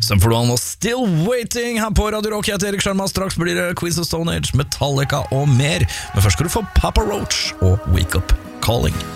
Så får du an og Still Waiting her på Radio Rock. Jeg heter Erik Sjarma. Straks blir det Quiz of Stone Age, Metallica og mer. Men først skal du få Papa Roach og Wake Up Calling.